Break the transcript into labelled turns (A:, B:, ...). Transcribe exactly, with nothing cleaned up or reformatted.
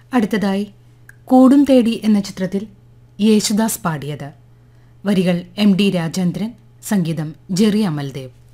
A: അടുത്തതായി കൂടും തേടി എന്ന ചിത്രത്തിൽ യേശുദാസ് പാടിയത്. വരികൾ എം ഡി രാജേന്ദ്രൻ, സംഗീതം ജെറി അമൽദേവ്.